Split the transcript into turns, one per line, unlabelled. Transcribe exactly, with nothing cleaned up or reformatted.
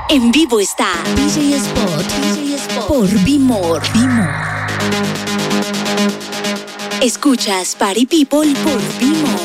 En vivo está D J Spot, D J Spot por B-More. B-More. Escuchas Party People por B-More.